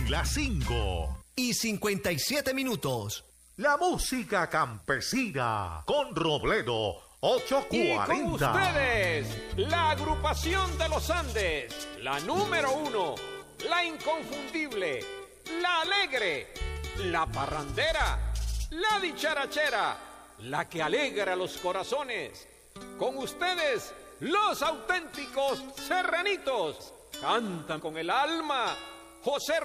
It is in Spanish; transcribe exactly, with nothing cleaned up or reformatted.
Son las cinco y cincuenta y siete minutos. La música campesina con Robledo ocho cuarenta. Y con ustedes, la agrupación de los Andes, la número uno, la inconfundible, la alegre, la parrandera, la dicharachera, la que alegra los corazones. Con ustedes, los auténticos serranitos, cantan con el alma. José